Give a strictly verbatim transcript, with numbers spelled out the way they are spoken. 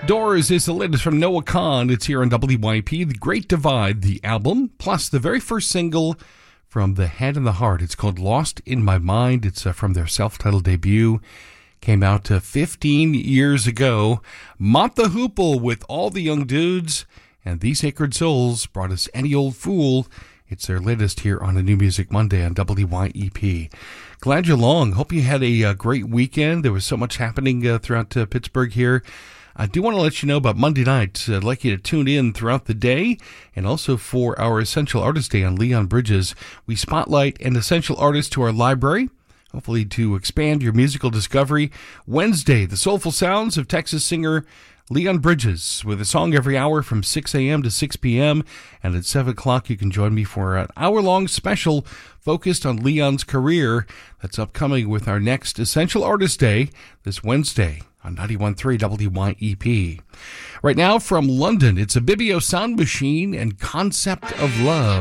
Doors is the latest from Noah Kahan. It's here on W Y P. The Great Divide, the album, plus the very first single from The Head and the Heart. It's called Lost in My Mind. It's uh, from their self-titled debut. Came out uh, fifteen years ago. Mott the Hoople with All the Young Dudes. And These Sacred Souls brought us Any Old Fool. It's their latest here on a New Music Monday on W Y E P. Glad you're along. Hope you had a uh, great weekend. There was so much happening uh, throughout uh, Pittsburgh here. I do want to let you know about Monday night. I'd like you to tune in throughout the day and also for our Essential Artist Day on Leon Bridges. We spotlight an essential artist to our library, hopefully to expand your musical discovery. Wednesday, the soulful sounds of Texas singer Leon Bridges with a song every hour from six a.m. to six p.m. And at seven o'clock, you can join me for an hour-long special focused on Leon's career. That's upcoming with our next Essential Artist Day this Wednesday on ninety-one point three W Y E P. Right now from London, it's a Bibio Sound Machine and Concept of Love.